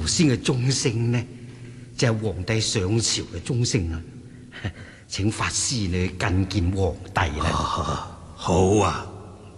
先嘅鐘聲呢，就係皇帝上朝嘅鐘聲啊！請法師你去覲見皇帝啦。 好啊。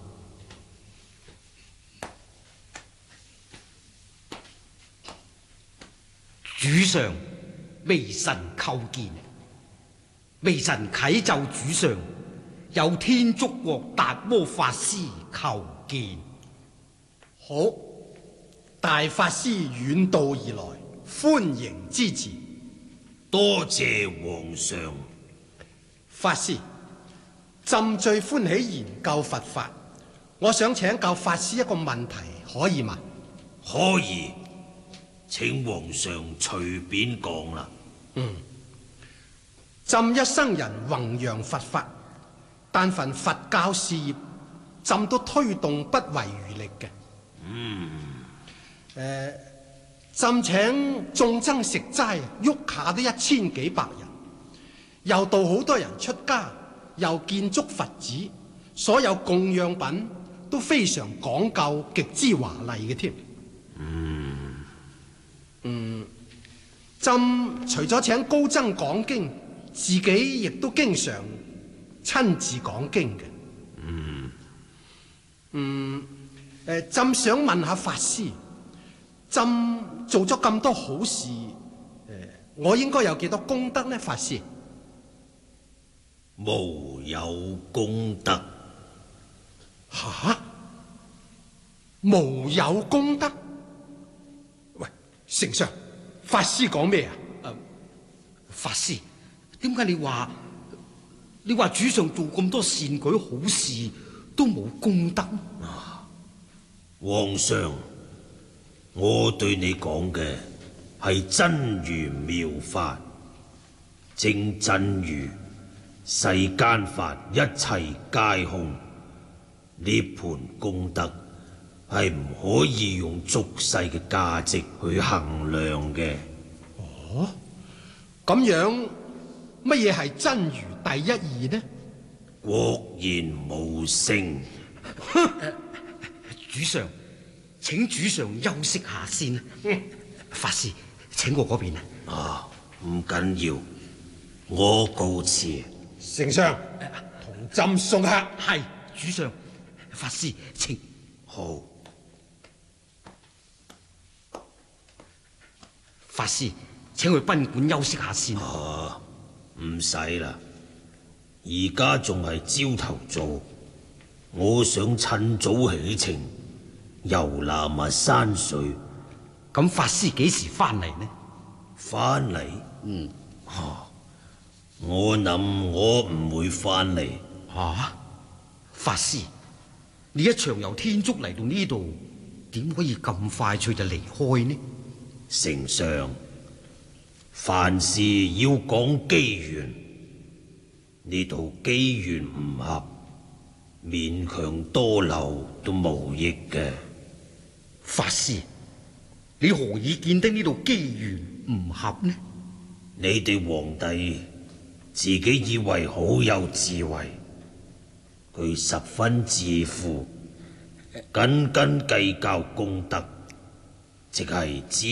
主上，微臣叩見。微臣啟奏主上，有天竺國達摩法師叩見。 好，大法師遠道而來，歡迎支持。 多謝皇上。 法師，朕最歡喜研究佛法，我想請教法師一個問題，可以嗎？ 可以，請皇上隨便講啦。 朕一生人弘揚佛法，但凡佛教事業，朕都推動不遺餘力嘅。朕請眾僧食齋，喐下都1000幾百人，又導好多人出家，又建築佛寺，所有供養品都非常講究，極之華麗嘅添。朕除咗請高僧講經，自己亦都經常親自講經嘅。朕想問下法師，朕做咗咁多好事，我應該有幾多功德呢？法師？ 無有功德。 吓？無有功德？喂，丞相，法師講咩啊？ 法師，點解你話主上做咁多善舉好事都冇功德？ 皇上，我對你講嘅係真如妙法，正真如世間法一切皆空，呢盤功德係唔可以用俗世嘅價值去衡量嘅。 哦，咁樣乜嘢係真如第一義呢？ 國然無聲。 主上，請主上休息下先。法師，請過嗰邊啊。 唔緊要，我告辭。 丞相，同朕送客。 係，主上。法師，請。 好。 法師，請去賓館休息下先。 唔使啦，而家仲係朝頭早，我想趁早起程遊覽下山水。 咁法師幾時翻嚟呢？ 翻嚟？我諗我唔會翻嚟。 法師，你一場由天竺嚟到呢度，點可以咁快脆就離開呢？ 丞相，凡事要講機緣，呢度機緣唔合，勉強多留都無益嘅。 法師，你何以見得呢度機緣唔合呢？ 你哋皇帝自己以為好有智慧，佢十分自負，斤斤計較功德，即係